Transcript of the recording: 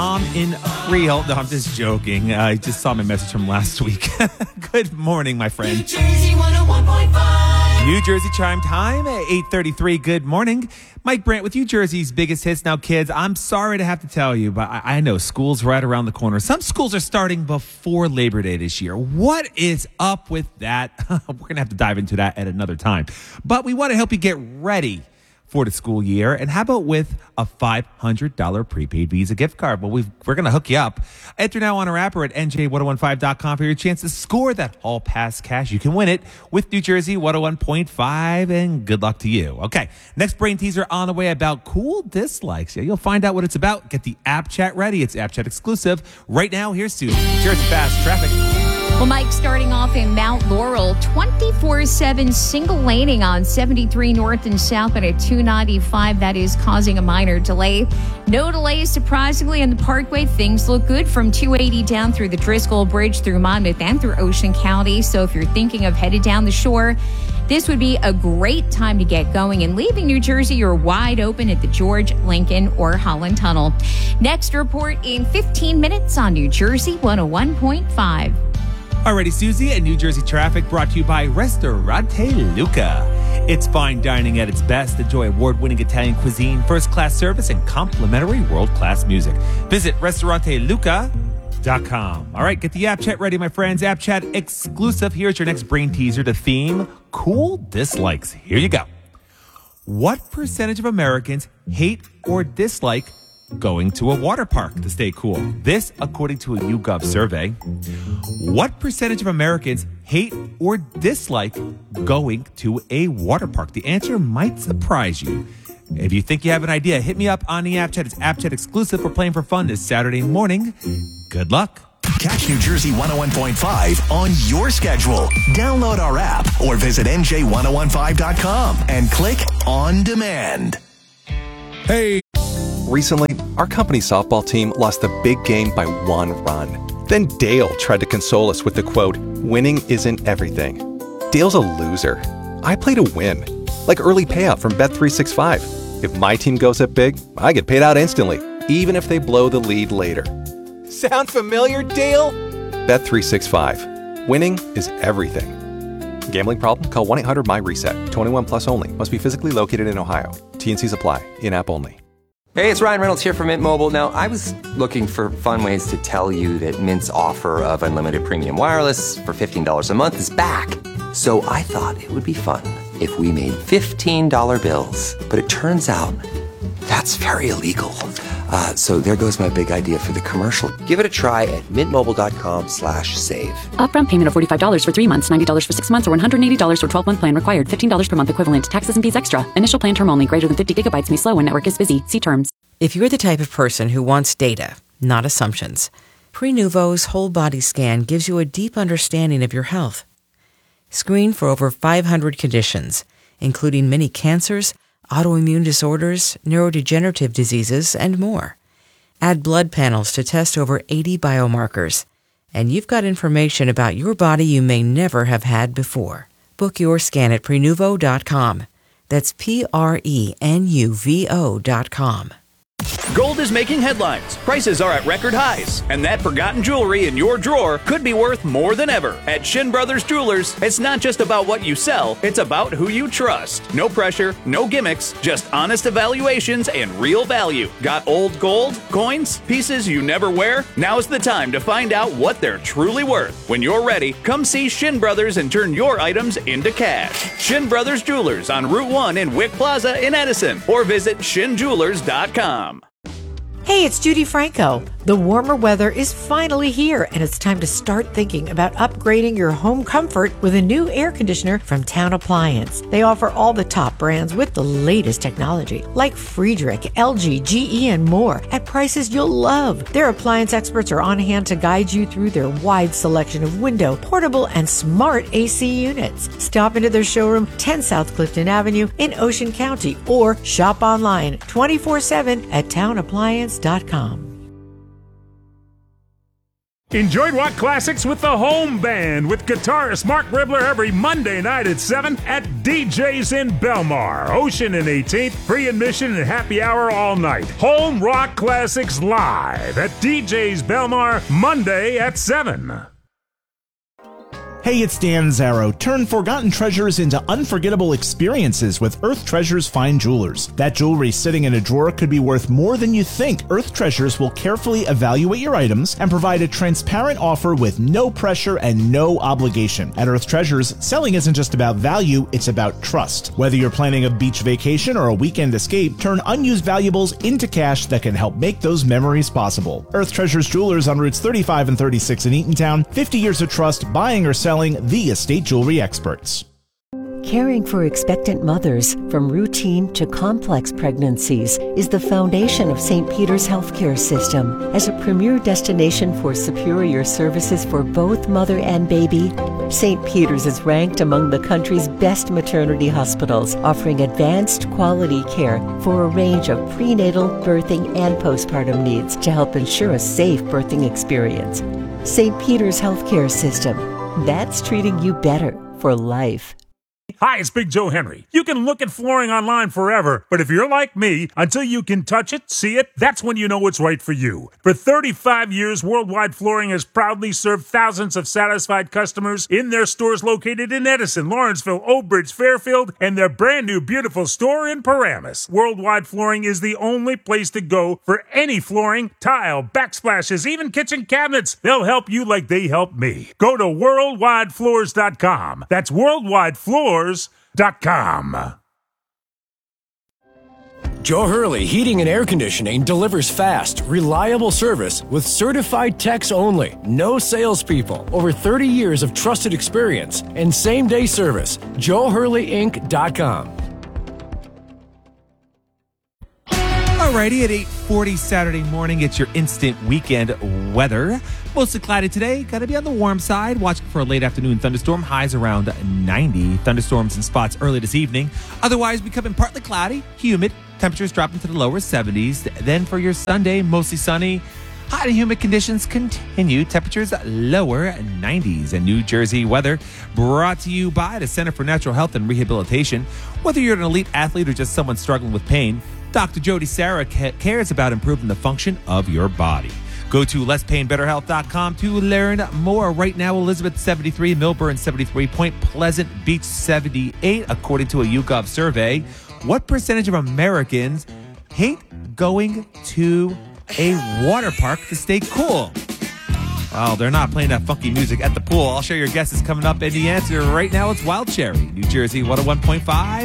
I'm in Freehold. No, I'm just joking. I just saw my message from last week. Good morning, my friend. New Jersey 101.5. New Jersey chime time at 8:33. Good morning. Mike Brandt with New Jersey's biggest hits. Now, kids, I'm sorry to have to tell you, but I know school's right around the corner. Some schools are starting before Labor Day this year. What is up with that? We're going to have to dive into that at another time. But we want to help you get ready for the school year. And how about with a $500 prepaid Visa gift card? Well, we're going to hook you up. Enter now on our app or at NJ1015.com for your chance to score that Hall Pass cash. You can win it with New Jersey 101.5, and good luck to you. Okay, next brain teaser on the way about cool dislikes. Yeah, you'll find out what it's about. Get the app chat ready. It's app chat exclusive. Right now, here's Susie. Jersey Fast Traffic. Well, Mike, starting off in Mount Laurel, 24/7 single laning on 73 north and south and at 295. That is causing a minor delay. No delays, surprisingly, on the Parkway. Things look good from 280 down through the Driscoll Bridge through Monmouth and through Ocean County. So if you're thinking of headed down the shore, this would be a great time to get going. And leaving New Jersey, you're wide open at the George, Lincoln, or Holland Tunnel. Next report in 15 minutes on New Jersey 101.5. Alrighty, Susie, and New Jersey traffic brought to you by Ristorante Luca. It's fine dining at its best. Enjoy award-winning Italian cuisine, first-class service, and complimentary world-class music. Visit restauranteluca.com. All right, get the app chat ready, my friends. App chat exclusive. Here's your next brain teaser. The theme, cool dislikes. Here you go. What percentage of Americans hate or dislike going to a water park to stay cool? This, according to a YouGov survey. What percentage of Americans hate or dislike going to a water park? The answer might surprise you. If you think you have an idea, hit me up on the app chat. It's app chat exclusive. We're playing for fun this Saturday morning. Good luck. Catch New Jersey 101.5 on your schedule. Download our app or visit NJ1015.com and click on demand. Hey. Recently, our company's softball team lost a big game by 1 run. Then Dale tried to console us with the quote, "Winning isn't everything." Dale's a loser. I play to win, like early payout from Bet365. If my team goes up big, I get paid out instantly, even if they blow the lead later. Sound familiar, Dale? Bet365. Winning is everything. Gambling problem? Call 1-800-MY-RESET. 21 plus only. Must be physically located in Ohio. T&Cs apply. In-app only. Hey, it's Ryan Reynolds here from Mint Mobile. Now, I was looking for fun ways to tell you that Mint's offer of unlimited premium wireless for $15 a month is back. So I thought it would be fun if we made $15 bills. But it turns out that's very illegal. So there goes my big idea for the commercial. Give it a try at mintmobile.com/save. Upfront payment of $45 for 3 months, $90 for 6 months, or $180 for 12-month plan required. $15 per month equivalent. Taxes and fees extra. Initial plan term only. Greater than 50 gigabytes may slow when network is busy. See terms. If you're the type of person who wants data, not assumptions, Prenuvo's whole body scan gives you a deep understanding of your health. Screen for over 500 conditions, including many cancers, autoimmune disorders, neurodegenerative diseases, and more. Add blood panels to test over 80 biomarkers. And you've got information about your body you may never have had before. Book your scan at Prenuvo.com. That's Prenuvo.com. Gold is making headlines. Prices are at record highs. And that forgotten jewelry in your drawer could be worth more than ever. At Shin Brothers Jewelers, it's not just about what you sell, it's about who you trust. No pressure, no gimmicks, just honest evaluations and real value. Got old gold, coins, pieces you never wear? Now's the time to find out what they're truly worth. When you're ready, come see Shin Brothers and turn your items into cash. Shin Brothers Jewelers on Route 1 in Wick Plaza in Edison, or visit shinjewelers.com. Hey, it's Judy Franco. The warmer weather is finally here, and it's time to start thinking about upgrading your home comfort with a new air conditioner from Town Appliance. They offer all the top brands with the latest technology, like Friedrich, LG, GE, and more, at prices you'll love. Their appliance experts are on hand to guide you through their wide selection of window, portable, and smart AC units. Stop into their showroom, 10 South Clifton Avenue in Ocean County, or shop online 24/7 at townappliance.com. Enjoy rock classics with the Home Band with guitarist Mark Ribler every Monday night at 7 at DJ's in Belmar. Ocean and 18th, free admission and happy hour all night. Home Rock Classics live at DJ's Belmar, Monday at 7. Hey, it's Dan Zarrow. Turn forgotten treasures into unforgettable experiences with Earth Treasures Fine Jewelers. That jewelry sitting in a drawer could be worth more than you think. Earth Treasures will carefully evaluate your items and provide a transparent offer with no pressure and no obligation. At Earth Treasures, selling isn't just about value, it's about trust. Whether you're planning a beach vacation or a weekend escape, turn unused valuables into cash that can help make those memories possible. Earth Treasures Jewelers on routes 35 and 36 in Eatontown. 50 years of trust, buying or selling the estate jewelry experts. Caring for expectant mothers, from routine to complex pregnancies, is the foundation of St. Peter's Healthcare System. As a premier destination for superior services for both mother and baby, St. Peter's is ranked among the country's best maternity hospitals, offering advanced quality care for a range of prenatal, birthing, and postpartum needs to help ensure a safe birthing experience. St. Peter's Healthcare System. That's treating you better for life. Hi, it's Big Joe Henry. You can look at flooring online forever, but if you're like me, until you can touch it, see it, that's when you know it's right for you. For 35 years, Worldwide Flooring has proudly served thousands of satisfied customers in their stores located in Edison, Lawrenceville, Oak Ridge, Fairfield, and their brand new beautiful store in Paramus. Worldwide Flooring is the only place to go for any flooring, tile, backsplashes, even kitchen cabinets. They'll help you like they helped me. Go to worldwidefloors.com. That's worldwidefloors.com. Joe Hurley Heating and Air Conditioning delivers fast, reliable service with certified techs only. No salespeople. Over 30 years of trusted experience and same-day service. JoeHurleyInc.com. Alrighty, at 8:40 Saturday morning, it's your instant weekend weather. Mostly cloudy today. Got to be on the warm side. Watching for a late afternoon thunderstorm. Highs around 90. Thunderstorms in spots early this evening. Otherwise, becoming partly cloudy, humid. Temperatures dropping to the lower 70s. Then for your Sunday, mostly sunny. Hot and humid conditions continue. Temperatures lower 90s. And New Jersey weather brought to you by the Center for Natural Health and Rehabilitation. Whether you're an elite athlete or just someone struggling with pain, Dr. Jody Sarah cares about improving the function of your body. Go to lesspainbetterhealth.com to learn more. Right now, Elizabeth 73, Millburn 73, Point Pleasant Beach 78. According to a YouGov survey, what percentage of Americans hate going to a water park to stay cool? Well, they're not playing that funky music at the pool. I'll share your guesses coming up, and the answer right now, it's Wild Cherry, New Jersey 101.5.